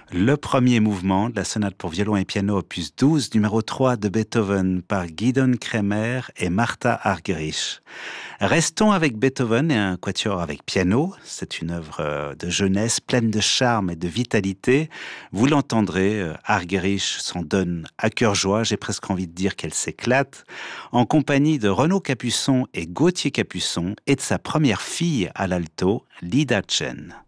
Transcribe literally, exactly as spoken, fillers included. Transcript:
Le premier mouvement de la sonate pour violon et piano opus douze, numéro trois de Beethoven par Gidon Kremer et Martha Argerich. Restons avec Beethoven et un quatuor avec piano. C'est une œuvre de jeunesse pleine de charme et de vitalité. Vous l'entendrez, Argerich s'en donne à cœur joie, j'ai presque envie de dire qu'elle s'éclate, en compagnie de Renaud Capuçon et Gauthier Capuçon et de sa première fille à l'alto, Lida Chen.